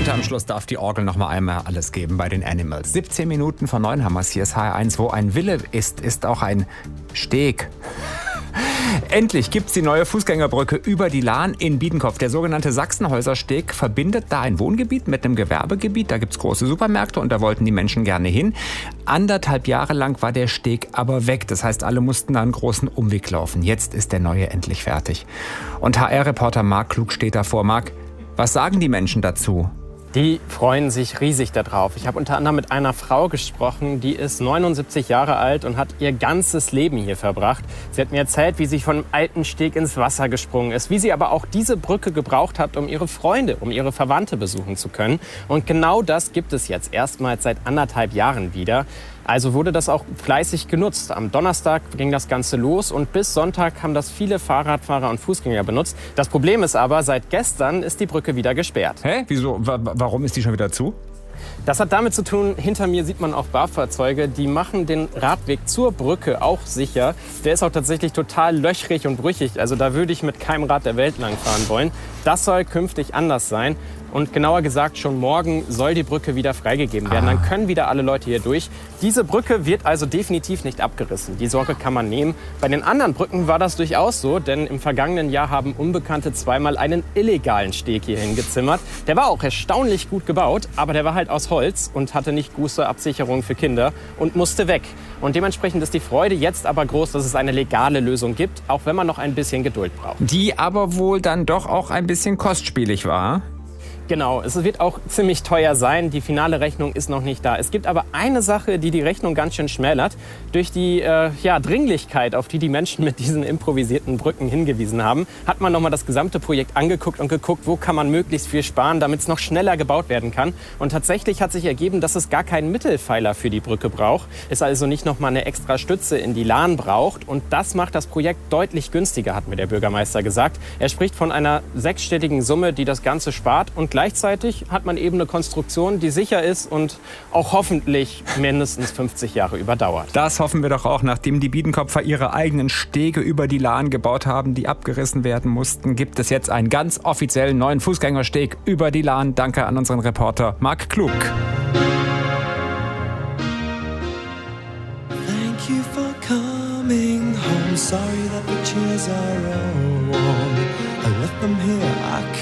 Und am Schluss darf die Orgel noch mal einmal alles geben bei den Animals. 17 Minuten vor 9 haben wir es. Hier ist HR1. Wo ein Wille ist auch ein Steg. Endlich gibt's die neue Fußgängerbrücke über die Lahn in Biedenkopf. Der sogenannte Sachsenhäuser Steg verbindet da ein Wohngebiet mit einem Gewerbegebiet. Da gibt's große Supermärkte und da wollten die Menschen gerne hin. 1,5 Jahre lang war der Steg aber weg. Das heißt, alle mussten da einen großen Umweg laufen. Jetzt ist der neue endlich fertig. Und HR-Reporter Marc Klug steht davor. Marc, was sagen die Menschen dazu? Die freuen sich riesig darauf. Ich habe unter anderem mit einer Frau gesprochen, die ist 79 Jahre alt und hat ihr ganzes Leben hier verbracht. Sie hat mir erzählt, wie sie von einem alten Steg ins Wasser gesprungen ist, wie sie aber auch diese Brücke gebraucht hat, um ihre Freunde, um ihre Verwandte besuchen zu können. Und genau das gibt es jetzt erstmals seit 1,5 Jahren wieder. Also wurde das auch fleißig genutzt. Am Donnerstag ging das Ganze los und bis Sonntag haben das viele Fahrradfahrer und Fußgänger benutzt. Das Problem ist aber, seit gestern ist die Brücke wieder gesperrt. Hä? Wieso? Warum ist die schon wieder zu? Das hat damit zu tun, hinter mir sieht man auch Barfahrzeuge, die machen den Radweg zur Brücke auch sicher. Der ist auch tatsächlich total löchrig und brüchig, also da würde ich mit keinem Rad der Welt langfahren wollen. Das soll künftig anders sein. Und genauer gesagt, schon morgen soll die Brücke wieder freigegeben werden. Dann können wieder alle Leute hier durch. Diese Brücke wird also definitiv nicht abgerissen. Die Sorge kann man nehmen. Bei den anderen Brücken war das durchaus so, denn im vergangenen Jahr haben Unbekannte zweimal einen illegalen Steg hier hingezimmert. Der war auch erstaunlich gut gebaut, aber der war halt aus Holz und hatte nicht gute Absicherung für Kinder und musste weg. Und dementsprechend ist die Freude jetzt aber groß, dass es eine legale Lösung gibt, auch wenn man noch ein bisschen Geduld braucht. Die aber wohl dann doch auch ein bisschen kostspielig war. Genau, es wird auch ziemlich teuer sein. Die finale Rechnung ist noch nicht da. Es gibt aber eine Sache, die die Rechnung ganz schön schmälert. Durch die Dringlichkeit, auf die die Menschen mit diesen improvisierten Brücken hingewiesen haben, hat man nochmal das gesamte Projekt angeguckt und geguckt, wo kann man möglichst viel sparen, damit es noch schneller gebaut werden kann. Und tatsächlich hat sich ergeben, dass es gar keinen Mittelpfeiler für die Brücke braucht. Es also nicht nochmal eine extra Stütze in die Lahn braucht. Und das macht das Projekt deutlich günstiger, hat mir der Bürgermeister gesagt. Er spricht von einer 6-stelligen Summe, die das Ganze spart. Und gleichzeitig hat man eben eine Konstruktion, die sicher ist und auch hoffentlich mindestens 50 Jahre überdauert. Das hoffen wir doch auch. Nachdem die Biedenkopfer ihre eigenen Stege über die Lahn gebaut haben, die abgerissen werden mussten, gibt es jetzt einen ganz offiziellen neuen Fußgängersteg über die Lahn. Danke an unseren Reporter Marc Klug. Thank you for coming home. Sorry that the chairs are all warm. I left them here. I